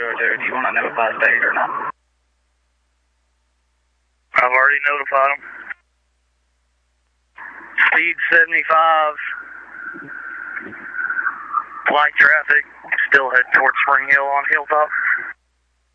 202. Do you want to notify the state or not? I've already notified them. Speed 75. Light traffic. Still heading towards Spring Hill on Hilltop.